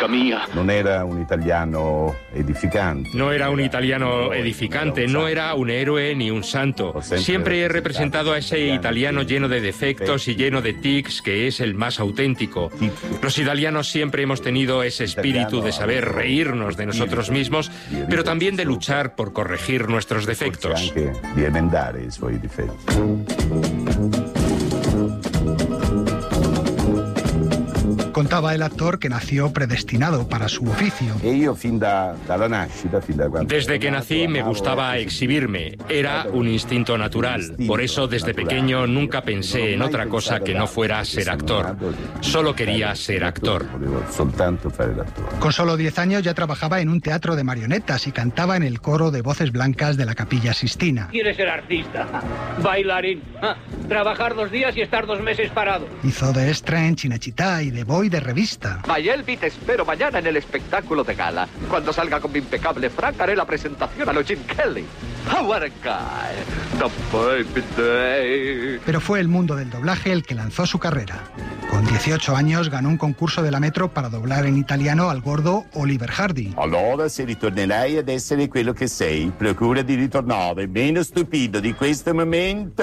amica mía. No era un italiano edificante. No era un italiano edificante, no era un héroe ni un santo. Siempre he representado a ese italiano lleno de defectos y lleno de tics que es el más auténtico. Los italianos siempre hemos tenido ese espíritu de saber reírnos de nosotros mismos, pero también de luchar por corregir nuestros defectos. De emendar i suoi difetti. Contaba el actor que nació predestinado para su oficio. Desde que nací me gustaba exhibirme, era un instinto natural. Por eso desde pequeño nunca pensé en otra cosa que no fuera ser actor. Solo quería ser actor. Con solo 10 años ya trabajaba en un teatro de marionetas y cantaba en el coro de voces blancas de la Capilla Sistina. ¿Quieres ser artista? Bailarín. Trabajar 2 días y estar 2 meses parado. Hizo de extra en Cinecittà y de boy de revista. Mayelvi, te espero mañana en el espectáculo de gala. Cuando salga con mi impecable frac, haré la presentación a los Jim Kelly. What a guy. The baby day. Pero fue el mundo del doblaje el que lanzó su carrera. Con 18 años ganó un concurso de la Metro para doblar en italiano al gordo Oliver Hardy. Allora, se ritornerai ad essere quello che sei, procura di ritornare meno stupido di questo momento.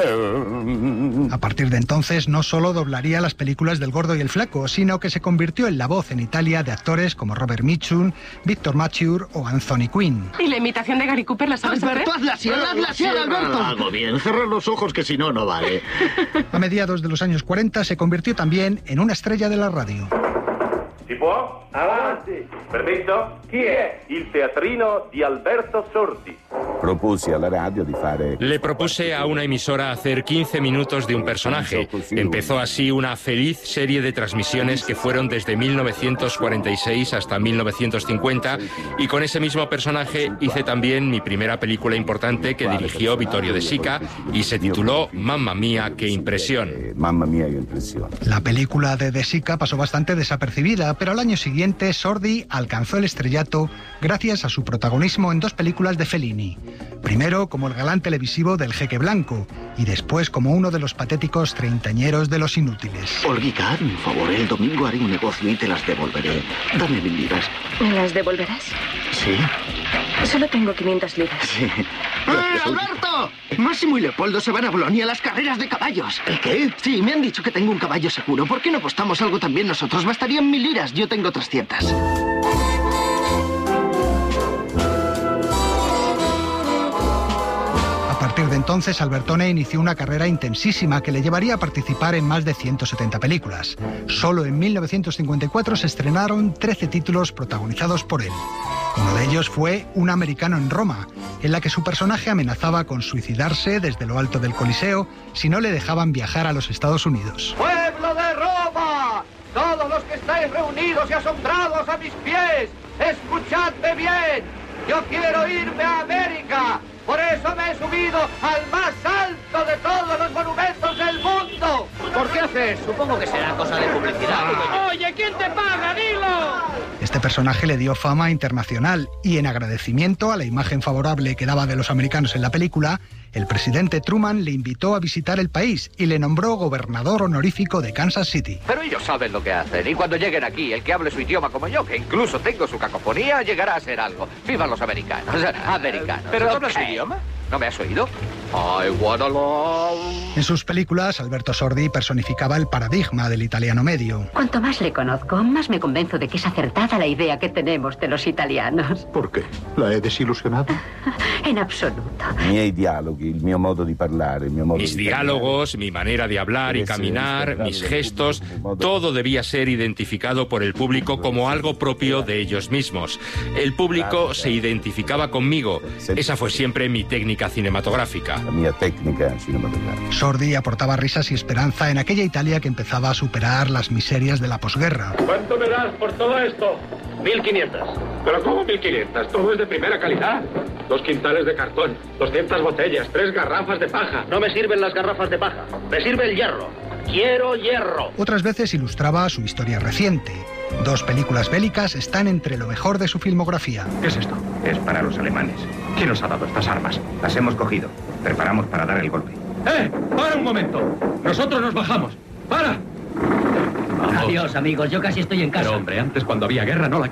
A partir de entonces no solo doblaría las películas del Gordo y el Flaco, sino que se convirtió en la voz en Italia de actores como Robert Mitchum, Victor Mature o Anthony Quinn. ¿Y la imitación de Gary Cooper la sabes hacer? ¡Alberto, hazla así, Alberto! Hago bien, cerrar los ojos que si no, no vale. A mediados de los años 40 se convirtió también en una estrella de la radio. Si può? Avanti. Permesso? Chi è? Il teatrino di Alberto Sordi. Propuse alla radio di fare... Le propuse a una emisora hacer 15 minutos de un personaje. Empezó así una feliz serie de transmisiones que fueron desde 1946 hasta 1950 y con ese mismo personaje hice también mi primera película importante que dirigió Vittorio De Sica y se tituló Mamma mía, qué impresión. Mamma mía, qué impresión. La película de De Sica pasó bastante desapercibida, pero al año siguiente Sordi alcanzó el estrellato gracias a su protagonismo en 2 películas de Fellini. Primero como el galán televisivo del Jeque Blanco y después como uno de los patéticos treintañeros de Los Inútiles. Olguita, hazme un favor, el domingo haré un negocio y te las devolveré. Dame 1000 libras. ¿Me las devolverás? ¿Sí? Solo tengo 500 libras. Sí. ¡Alberto! Máximo y Leopoldo se van a Bolonia a las carreras de caballos. ¿El qué? Sí, me han dicho que tengo un caballo seguro. ¿Por qué no apostamos algo también nosotros? Bastarían 1000 liras, yo tengo 300. A partir de entonces, Albertone inició una carrera intensísima que le llevaría a participar en más de 170 películas. Solo en 1954 se estrenaron 13 títulos protagonizados por él. Uno de ellos fue Un americano en Roma, en la que su personaje amenazaba con suicidarse desde lo alto del Coliseo si no le dejaban viajar a los Estados Unidos. ¡Pueblo de Roma! Todos los que estáis reunidos y asombrados a mis pies, escuchadme bien. Yo quiero irme a América. Por eso me he subido al más alto de todos los monumentos del mundo. ¿Por qué haces? Supongo que será cosa de publicidad. Oye, ¿quién te paga? ¡Dilo! Este personaje le dio fama internacional y en agradecimiento a la imagen favorable que daba de los americanos en la película, el presidente Truman le invitó a visitar el país y le nombró gobernador honorífico de Kansas City. Pero ellos saben lo que hacen y cuando lleguen aquí, el que hable su idioma como yo, que incluso tengo su cacofonía, llegará a ser algo. ¡Vivan los americanos! Americanos. ¿Pero tú hablas su idioma? ¿No me has oído? I wanna love. En sus películas, Alberto Sordi personificaba el paradigma del italiano medio. Cuanto más le conozco, más me convenzo de que es acertada la idea que tenemos de los italianos. ¿Por qué? ¿La he desilusionado? En absoluto. Miei dialoghi, il mio modo di parlare, il mio modo Mis di diálogos, mi manera de hablar y caminar, mis gestos, todo debía ser identificado por el público como algo propio de ellos mismos. El público se identificaba conmigo. Esa fue siempre mi técnica cinematográfica. La mia tecnica cinematográfica. Sordi aportaba risas y esperanza en aquella Italia que empezaba a superar las miserias de la posguerra. ¿Cuánto me das por todo esto? 1500. ¿Pero cómo 1500? Todo es de primera calidad. 2 quintales de cartón, 200 botellas, 3 garrafas de paja. No me sirven las garrafas de paja. Me sirve el hierro. Quiero hierro. Otras veces ilustraba su historia reciente. 2 películas bélicas están entre lo mejor de su filmografía. ¿Qué es esto? Es para los alemanes. ¿Quién nos ha dado estas armas? Las hemos cogido. Preparamos para dar el golpe. ¡Para un momento! Nosotros nos bajamos. ¡Para! Adiós, amigos. Yo casi estoy en casa. Pero hombre, antes cuando había guerra no la